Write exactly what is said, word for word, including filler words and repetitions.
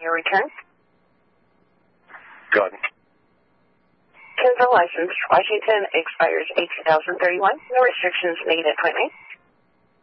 your return. Go ahead. Kenzo license, Washington, expires eight two thousand thirty-one. No restrictions, made at point nine.